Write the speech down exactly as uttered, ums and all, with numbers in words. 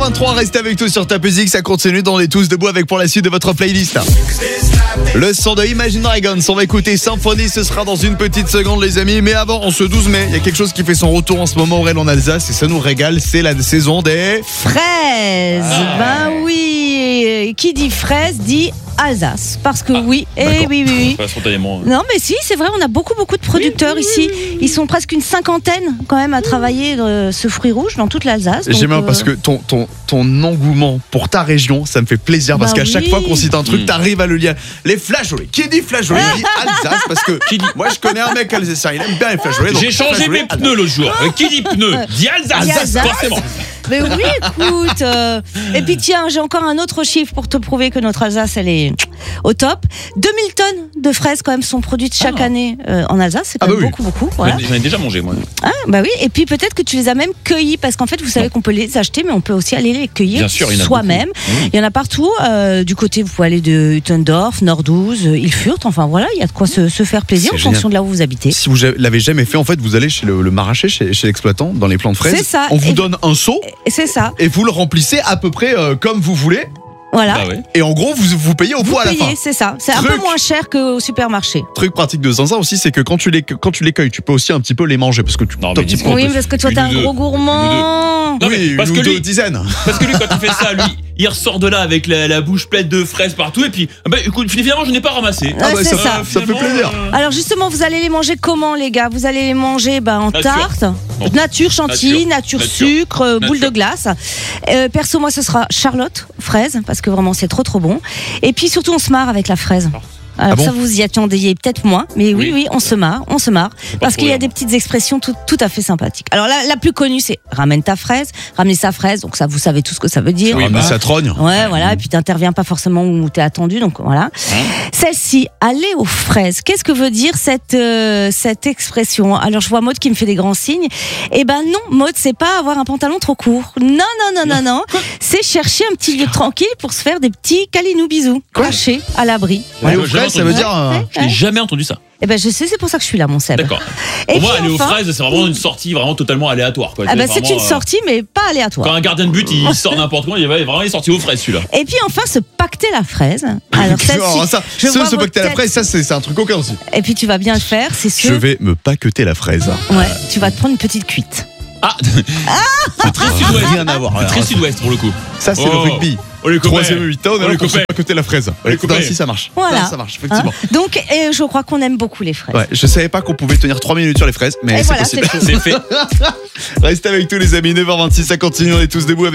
vingt-trois, restez avec nous sur Top Music, ça continue dans les tous debout avec pour la suite de votre playlist. Le son de Imagine Dragons, on va écouter Symphonie, ce sera dans une petite seconde les amis. Mais avant, en ce douze mai, il y a quelque chose qui fait son retour en ce moment Aurel en Alsace et ça nous régale, c'est la saison des fraises. Ah. Ben oui, qui dit fraise dit Alsace, parce que ah, oui, et oui, oui, oui. Pas spontanément. Non, mais si, c'est vrai, on a beaucoup, beaucoup de producteurs oui, oui, ici. Oui, oui. Ils sont presque une cinquantaine quand même à travailler euh, ce fruit rouge dans toute l'Alsace. J'aime bien euh... parce que ton, ton, ton engouement pour ta région, ça me fait plaisir parce bah qu'à oui. chaque fois qu'on cite un truc, mmh. t'arrives à le lire. Les flageolets. Qui dit flageolets dit Alsace parce que qui dit... moi je connais un mec alsacien, il aime bien les flageolets. J'ai changé mes pneus l'autre jour. Euh, qui dit pneus dit Alsace, Alsace. Forcément. Mais oui, écoute. Euh... Et puis tiens, j'ai encore un autre chiffre pour te prouver que notre Alsace, elle est au top. deux mille tonnes de fraises quand même sont produites chaque ah. année euh, en Alsace. C'est quand ah bah même oui. beaucoup, beaucoup. Voilà. J'en ai déjà mangé moi. Ah, bah oui. Et puis peut-être que tu les as même cueillis parce qu'en fait, vous savez qu'on peut les acheter, mais on peut aussi aller les cueillir soi-même. Mmh. Il y en a partout. Euh, du côté, vous pouvez aller de Huttendorf, Nordouze, Ilfurt. Enfin voilà, il y a de quoi se, se faire plaisir c'est en génial. Fonction de là où vous habitez. Si vous l'avez jamais fait, en fait, vous allez chez le, le maraîcher, chez, chez l'exploitant, dans les plants de fraises. C'est ça. On vous et donne un seau. C'est ça. Et vous le remplissez à peu près euh, comme vous voulez. Voilà. Bah ouais. Et en gros, vous, vous payez au poids à la fin. C'est ça. C'est truc, un peu moins cher qu'au supermarché. Truc pratique de Zinzin aussi, c'est que quand tu les quand tu les cueilles, tu peux aussi un petit peu les manger parce que tu. Non, mais petit oui, parce que toi t'es un gros gourmand. Non, mais oui, parce une que ou deux lui, dizaines. Parce que lui, quand il fait ça, lui, il ressort de là avec la, la bouche pleine de fraises partout et puis, bah écoute, finalement, je n'ai pas ramassé. Ah, bah, ça, ça. ça fait plaisir. Euh... Alors justement, vous allez les manger comment, les gars? Vous allez les manger bah, en nature. Tarte, bon. nature chantilly, nature, nature, nature sucre, nature. boule de glace. Euh, perso, moi, ce sera Charlotte fraise parce que vraiment, c'est trop trop bon. Et puis surtout, on se marre avec la fraise. Alors ah bon ça vous y attendiez peut-être moins, mais oui, oui, oui on se marre, on se marre, parce qu'il y a des petites expressions tout, tout à fait sympathiques. Alors la, la plus connue, c'est ramène ta fraise, ramener sa fraise, donc ça vous savez tout ce que ça veut dire. Oui, ramène sa trogne. Ouais, voilà, et puis t'interviens pas forcément où t'es attendu, donc voilà. Hein Celle-ci, aller aux fraises, qu'est-ce que veut dire cette, euh, cette expression? Alors je vois Maud qui me fait des grands signes. Eh ben non, Maud, c'est pas avoir un pantalon trop court. Non, non, non, non, non. C'est chercher un petit lieu tranquille pour se faire des petits câlinous bisous, cachés à l'abri. Ouais, aux fraises, ça veut dire. Euh... Je n'ai jamais entendu ça. Eh ben je sais, c'est pour ça que je suis là, mon Seb. D'accord. Pour moi, aller enfin, aux fraises, c'est vraiment une sortie vraiment totalement aléatoire. Quoi. Ah ben c'est une sortie, mais pas aléatoire. Quand un gardien de but, il sort n'importe quoi, il va vraiment sorti aux fraises, celui-là. Et puis enfin, se pacter la fraise. Alors oh, ça, je ce, se pacter la fraise, ça c'est, c'est un truc aucun aussi. Et puis tu vas bien le faire, c'est sûr. Je vais me paqueter la fraise. Ouais, tu vas te prendre une petite cuite. Ah, c'est très sud-ouest. Rien à voir. C'est très sud-ouest pour le coup. Ça c'est oh. le rugby. Troisième huit ans, on a l'impression de côté la fraise. On les ainsi ça marche. Voilà. Ça, ça marche effectivement. Hein donc et je crois qu'on aime beaucoup les fraises. Ouais, je savais pas qu'on pouvait tenir trois minutes sur les fraises, mais et c'est voilà, possible. C'est fait. Restez avec tous les amis, neuf heures vingt-six, ça continue, on est tous debout avec